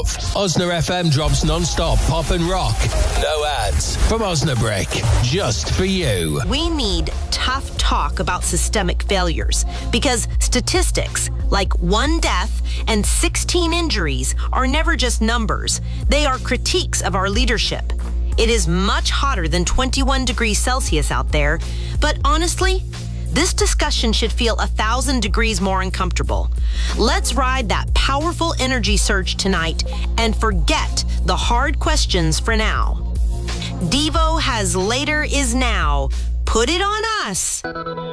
Osna FM drops non-stop pop and rock. No ads. From Osnabrick. Just for you. We need tough talk about systemic failures because statistics like 1 death and 16 injuries are never just numbers. They are critiques of our leadership. It is much hotter than 21 degrees Celsius out there, but honestly, this discussion should feel 1,000 degrees more uncomfortable. Let's ride that powerful energy surge tonight and forget the hard questions for now. Devo has Later Is Now. Put it on us.